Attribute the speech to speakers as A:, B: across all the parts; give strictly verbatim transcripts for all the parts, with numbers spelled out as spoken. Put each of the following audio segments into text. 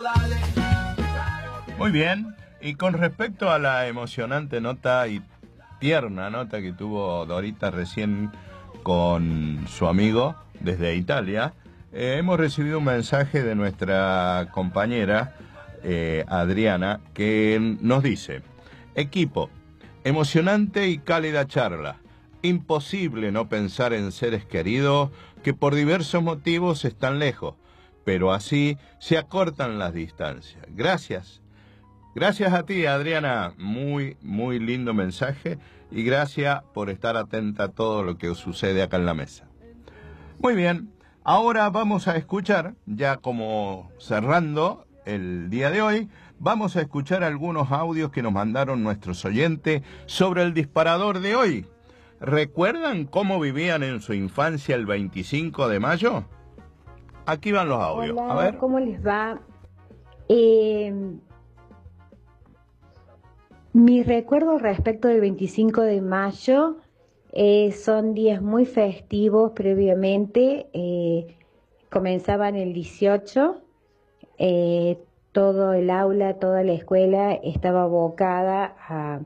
A: Muy bien, y con respecto a la emocionante nota y tierna nota que tuvo Dorita recién con su amigo desde Italia, eh, hemos recibido un mensaje de nuestra compañera eh, Adriana, que nos dice: equipo, emocionante y cálida charla. Imposible no pensar en seres queridos que por diversos motivos están lejos, pero así se acortan las distancias. Gracias. Gracias a ti, Adriana. Muy, muy lindo mensaje y gracias por estar atenta a todo lo que sucede acá en la mesa. Muy bien, ahora vamos a escuchar, ya como cerrando el día de hoy, vamos a escuchar algunos audios que nos mandaron nuestros oyentes sobre el disparador de hoy. ¿Recuerdan cómo vivían en su infancia el veinticinco de mayo? Aquí van los audios.
B: Hola,
A: a ver.
B: ¿cómo les va? Eh, mis recuerdos respecto del veinticinco de mayo eh, son días muy festivos previamente. Eh, comenzaban el dieciocho, eh, todo el aula, toda la escuela estaba abocada a,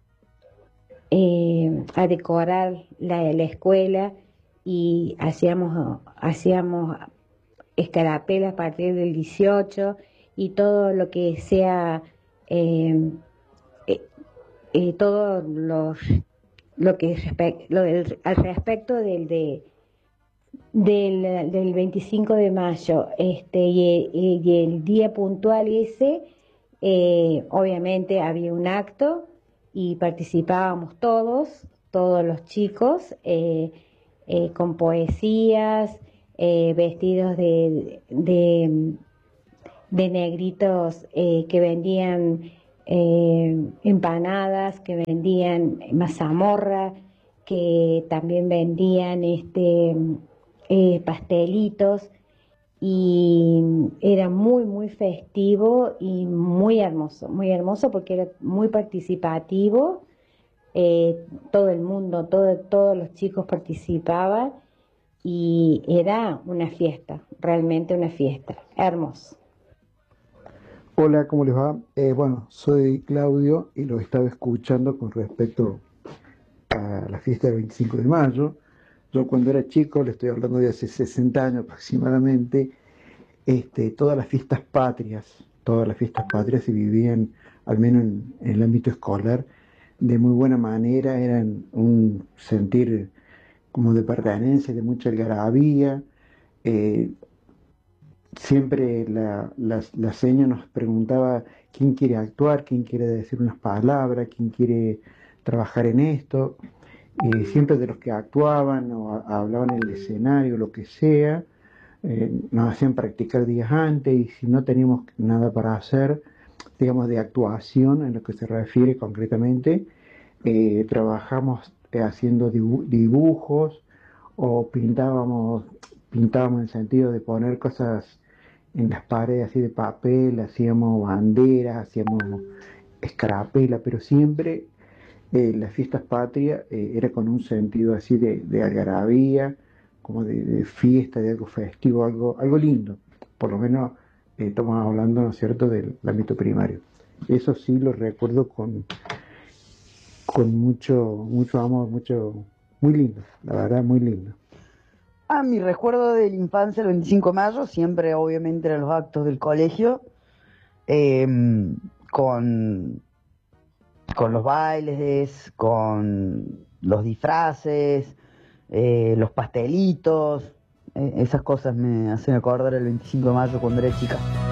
B: eh, a decorar la, la escuela y hacíamos, hacíamos escarapelas a partir del dieciocho y todo lo que sea, eh, eh, eh, todo los, lo que respe lo del, al respecto del, de, del, del veinticinco de mayo, este, y, y, y el día puntual ese, eh, obviamente había un acto y participábamos todos, todos los chicos, eh, eh, con poesías, eh, vestidos de, de, de negritos eh, que vendían eh, empanadas, que vendían mazamorra, que también vendían este eh, pastelitos, y era muy muy festivo y muy hermoso, muy hermoso porque era muy participativo. Eh, todo el mundo, todo, todos los chicos participaban y era una fiesta, realmente una fiesta, hermoso.
C: Hola, ¿cómo les va? Eh, bueno, soy Claudio y lo estaba escuchando con respecto a la fiesta del veinticinco de mayo. Yo cuando era chico, le estoy hablando de hace sesenta años aproximadamente, este, todas las fiestas patrias, todas las fiestas patrias se vivían, al menos en, en el ámbito escolar, de muy buena manera, eran un sentir como de pertenencia, de mucha algarabía. Eh, siempre la, la, la señora nos preguntaba quién quiere actuar, quién quiere decir unas palabras, quién quiere trabajar en esto. Eh, siempre de los que actuaban o a, hablaban en el escenario, lo que sea, eh, nos hacían practicar días antes, y si no teníamos nada para hacer, digamos de actuación en lo que se refiere concretamente, eh, trabajamos eh, haciendo dibu dibujos o pintábamos, pintábamos en el sentido de poner cosas en las paredes así de papel, hacíamos banderas, hacíamos escarapela, pero siempre eh, las fiestas patrias eh, era con un sentido así de, de algarabía, como de, de fiesta, de algo festivo, algo, algo lindo. Por lo menos eh, estamos hablando, ¿no es cierto?, del ámbito primario. Eso sí lo recuerdo con, con mucho, mucho amor, mucho, muy lindo, la verdad, muy lindo.
D: Ah, mi recuerdo de la infancia, el veinticinco de mayo, siempre obviamente eran los actos del colegio, eh, con, con los bailes, con los disfraces, eh, los pastelitos, eh, esas cosas me hacen acordar el veinticinco de mayo cuando era chica.